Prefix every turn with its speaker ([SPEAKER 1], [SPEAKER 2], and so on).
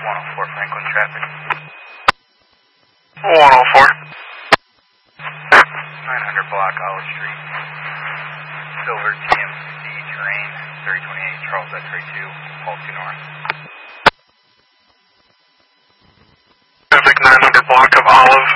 [SPEAKER 1] 104 Franklin traffic.
[SPEAKER 2] 104.
[SPEAKER 1] 900 block Olive Street. Silver TMC terrain, 3028 Charles X-ray 2, Paul 2 North.
[SPEAKER 2] Traffic 900 block of Olive.